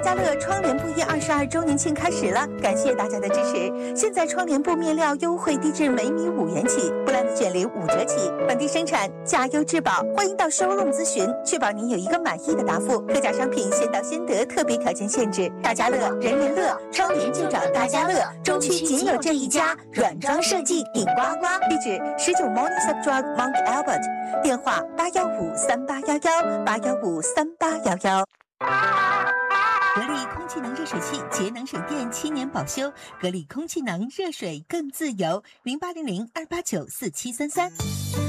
家乐窗帘布业22周年庆开始了，感谢大家的支持。现在窗帘布面料优惠低至每米5元起，不烂的卷帘5折起，本地生产，价优质保。欢迎到 showroom 咨询，确保您有一个满意的答复。特价商品先到先得，特别条件限制。大家乐，人人乐，窗帘就找大家乐，中区仅有这一家，软装设计顶呱呱。地址19 Morning Subdrug Mount Albert， 电话8153811，8153811。格力空气能热水器，节能省电，7年保修。格力空气能热水更自由，0800289473。